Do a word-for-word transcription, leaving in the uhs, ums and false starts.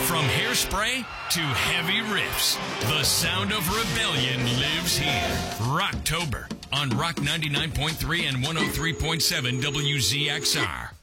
From hairspray to heavy riffs, the sound of rebellion lives here. Rocktober on Rock ninety-nine point three and one oh three point seven W Z X R.